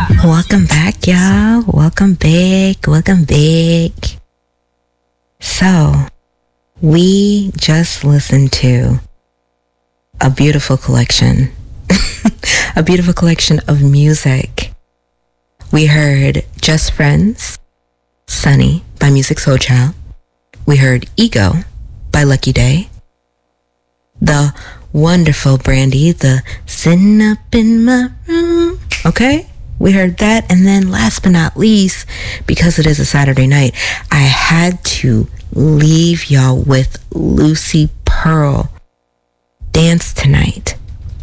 Welcome back, y'all. Welcome back. Welcome back. So, we just listened to a beautiful collection. A beautiful collection of music. We heard Just Friends, Sunny by Musiq Soulchild. We heard Ego by Lucky Daye. The wonderful Brandy, the Sitting Up in My Room. Okay? We heard that. And then last but not least, because it is a Saturday night, I had to leave y'all with Lucy Pearl, Dance Tonight.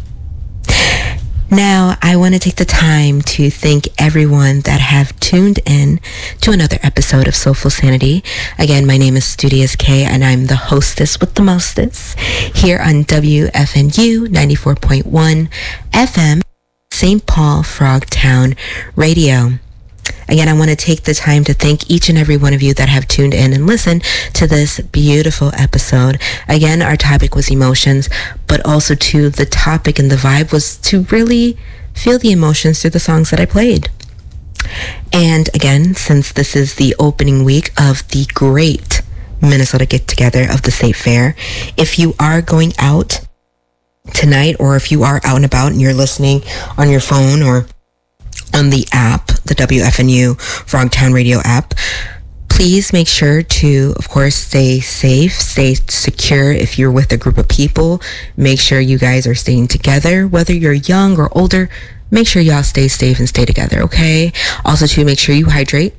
Now, I want to take the time to thank everyone that have tuned in to another episode of Soulful Sanity. Again, my name is Studious K, and I'm the hostess with the mostest here on WFNU 94.1 FM, St. Paul Frogtown Radio. Again, I want to take the time to thank each and every one of you that have tuned in and listened to this beautiful episode. Again, our topic was emotions, but also too, the topic and the vibe was to really feel the emotions through the songs that I played. And again, since this is the opening week of the great Minnesota get-together of the State Fair, if you are going out tonight, or if you are out and about and you're listening on your phone or on the app, the WFNU Frogtown Radio app, please make sure to, of course, stay safe, stay secure. If you're with a group of people, make sure you guys are staying together. Whether you're young or older, make sure y'all stay safe and stay together, okay? Also, to make sure you hydrate,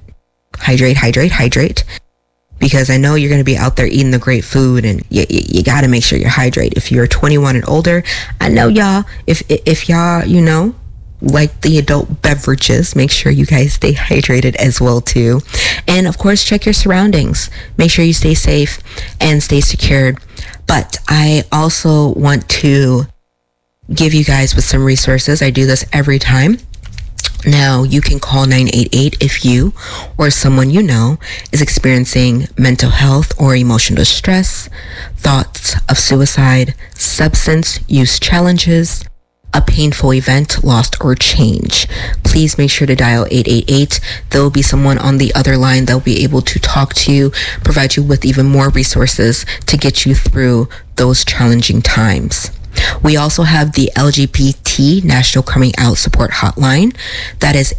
because I know you're going to be out there eating the great food, and you got to make sure you're hydrated. If you're 21 and older, I know y'all, if y'all, you know, like the adult beverages, make sure you guys stay hydrated as well too. And of course, check your surroundings. Make sure you stay safe and stay secured. But I also want to give you guys with some resources. I do this every time. Now, you can call 988 if you or someone you know is experiencing mental health or emotional distress, thoughts of suicide, substance use challenges, a painful event, loss, or change. Please make sure to dial 888. There will be someone on the other line that will be able to talk to you, provide you with even more resources to get you through those challenging times. We also have the LGBT National Coming Out Support Hotline. That is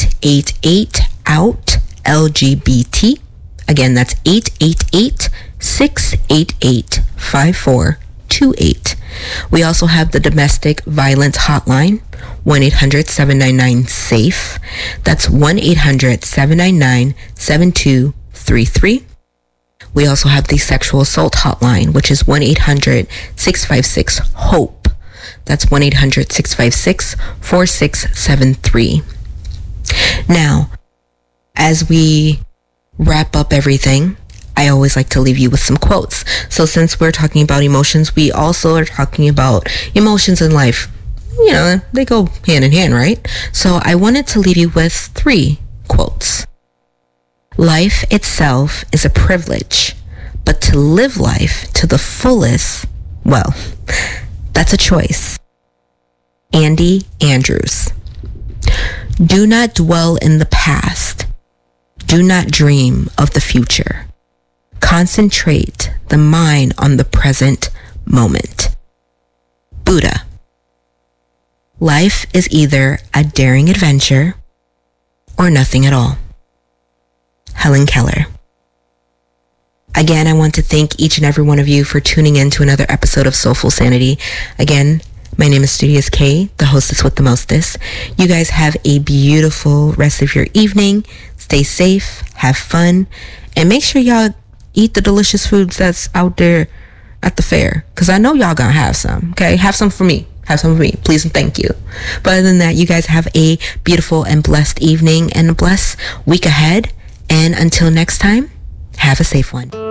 888-OUT-LGBT. Again, that's 888-688-5428. We also have the Domestic Violence Hotline, 1-800-799-SAFE. That's 1-800-799-7233. We also have the Sexual Assault Hotline, which is 1-800-656-HOPE. That's 1-800-656-4673. Now, as we wrap up everything, I always like to leave you with some quotes. So since we're talking about emotions, we also are talking about emotions in life. You know, they go hand in hand, right? So I wanted to leave you with 3 quotes. Life itself is a privilege, but to live life to the fullest, well, that's a choice. Andy Andrews. Do not dwell in the past. Do not dream of the future. Concentrate the mind on the present moment. Buddha. Life is either a daring adventure or nothing at all. Helen Keller. Again, I want to thank each and every one of you for tuning in to another episode of Soulful Sanity. Again, my name is Studious K, the hostess with the mostest. You guys have a beautiful rest of your evening. Stay safe, have fun, and make sure y'all eat the delicious foods that's out there at the fair, because I know y'all gonna have some, okay? Have some for me. Have some for me, please and thank you. But other than that, you guys have a beautiful and blessed evening and a blessed week ahead. And until next time, have a safe one.